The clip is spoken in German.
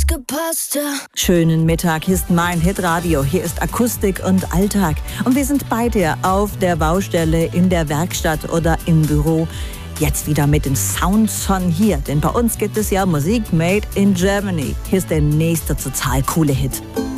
nichts gepasst, ja. Schönen Mittag, hier ist mein Hitradio, hier ist Akustik und Alltag. Und wir sind bei dir auf der Baustelle, in der Werkstatt oder im Büro. Jetzt wieder mit den Sounds von hier, denn bei uns gibt es ja Musik made in Germany. Hier ist der nächste total coole Hit.